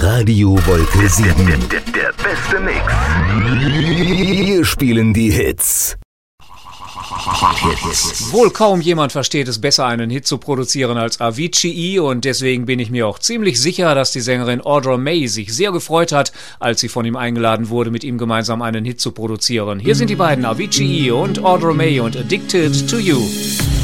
Radio Wolke 7. Der beste Mix. Wir spielen die Hits. Wohl kaum jemand versteht es besser, einen Hit zu produzieren als Avicii, und deswegen bin ich mir auch ziemlich sicher, dass die Sängerin Audra May sich sehr gefreut hat, als sie von ihm eingeladen wurde, mit ihm gemeinsam einen Hit zu produzieren. Hier sind die beiden, Avicii und Audra May, und Addicted to You.